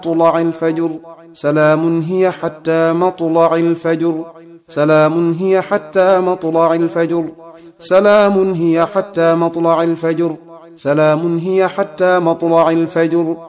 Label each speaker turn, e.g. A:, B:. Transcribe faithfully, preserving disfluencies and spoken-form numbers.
A: مطلع الفجر. سلام هي حتى مطلع الفجر. سلام هي حتى مطلع الفجر. سلام هي حتى مطلع الفجر. سلام هي حتى مطلع الفجر.